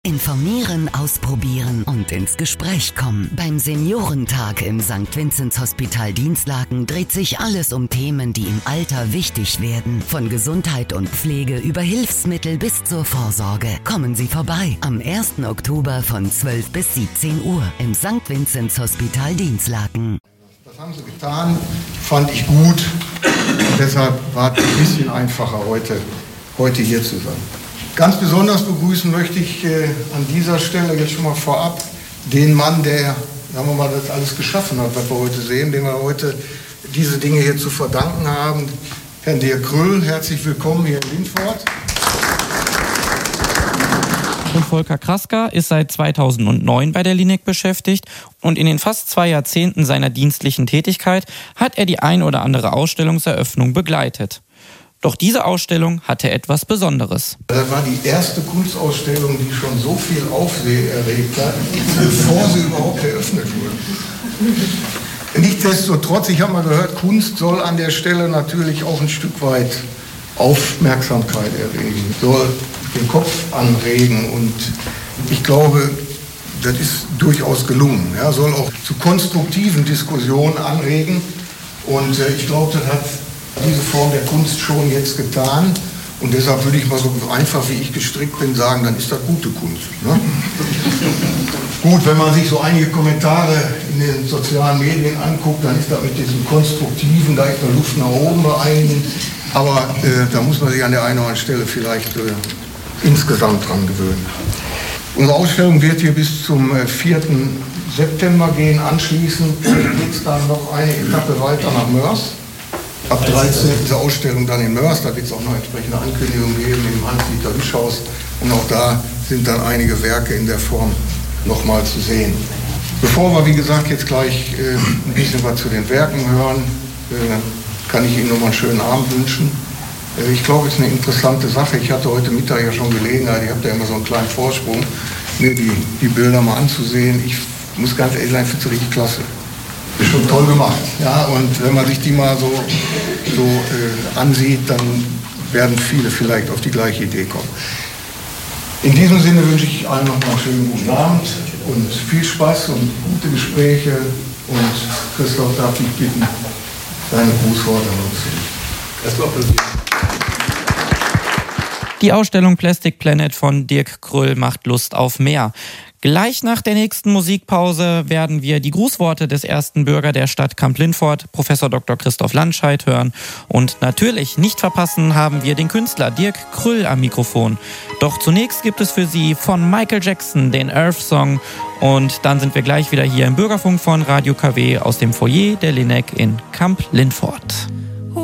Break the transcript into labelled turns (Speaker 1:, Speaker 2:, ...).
Speaker 1: Informieren, ausprobieren und ins Gespräch kommen. Beim Seniorentag im St. Vinzenz Hospital Dinslaken dreht sich alles um Themen, die im Alter wichtig werden. Von Gesundheit und Pflege über Hilfsmittel bis zur Vorsorge. Kommen Sie vorbei am 1. Oktober von 12 bis 17 Uhr im St. Vinzenz Hospital Dinslaken.
Speaker 2: Das haben Sie getan, fand ich gut. Und deshalb war es ein bisschen einfacher, heute hier zu sein. Ganz besonders begrüßen möchte ich an dieser Stelle jetzt schon mal vorab den Mann, der, sagen wir mal, das alles geschaffen hat, was wir heute sehen, dem wir heute diese Dinge hier zu verdanken haben. Herrn Dirk Krüll, herzlich willkommen hier in Lindfort.
Speaker 3: Und Volker Krasker ist seit 2009 bei der Linek beschäftigt und in den fast 2 Jahrzehnten seiner dienstlichen Tätigkeit hat er die ein oder andere Ausstellungseröffnung begleitet. Doch diese Ausstellung hatte etwas Besonderes.
Speaker 2: Das war die erste Kunstausstellung, die schon so viel Aufsehen erregt hat, bevor sie überhaupt eröffnet wurde. Nichtsdestotrotz, ich habe mal gehört, Kunst soll an der Stelle natürlich auch ein Stück weit Aufmerksamkeit erregen, soll den Kopf anregen und ich glaube, das ist durchaus gelungen. Ja, soll auch zu konstruktiven Diskussionen anregen und ich glaube, das hat diese Form der Kunst schon jetzt getan und deshalb würde ich mal so einfach, wie ich gestrickt bin, sagen, dann ist das gute Kunst. Ne? Gut, wenn man sich so einige Kommentare in den sozialen Medien anguckt, dann ist das mit diesem Konstruktiven, da ist noch Luft nach oben bei einigen, aber da muss man sich an der einen oder anderen Stelle vielleicht insgesamt dran gewöhnen. Unsere Ausstellung wird hier bis zum 4. September gehen, anschließend geht es dann noch eine Etappe weiter nach Moers. Ab 13. diese Ausstellung dann in Moers, da wird es auch noch entsprechende Ankündigungen geben im Hans-Dieter Wisch-Haus und auch da sind dann einige Werke in der Form nochmal zu sehen. Bevor wir, wie gesagt, jetzt gleich ein bisschen was zu den Werken hören, kann ich Ihnen nochmal einen schönen Abend wünschen. Ich glaube, es ist eine interessante Sache. Ich hatte heute Mittag ja schon Gelegenheit, ich habe da immer so einen kleinen Vorsprung, mir die Bilder mal anzusehen. Ich muss ganz ehrlich sagen, ich finde es richtig klasse. Ist schon toll gemacht. Ja, und wenn man sich die mal so ansieht, dann werden viele vielleicht auf die gleiche Idee kommen. In diesem Sinne wünsche ich allen noch mal einen schönen guten Abend und viel Spaß und gute Gespräche. Und Christoph, darf ich bitten, deine Grußworte loszulegen.
Speaker 3: Die Ausstellung Plastic Planet von Dirk Krüll macht Lust auf mehr. Gleich nach der nächsten Musikpause werden wir die Grußworte des ersten Bürger der Stadt Kamp-Lindfort, Professor Dr. Christoph Landscheid, hören. Und natürlich nicht verpassen haben wir den Künstler Dirk Krüll am Mikrofon. Doch zunächst gibt es für Sie von Michael Jackson den Earth-Song. Und dann sind wir gleich wieder hier im Bürgerfunk von Radio KW aus dem Foyer der Linek in Kamp-Lindfort.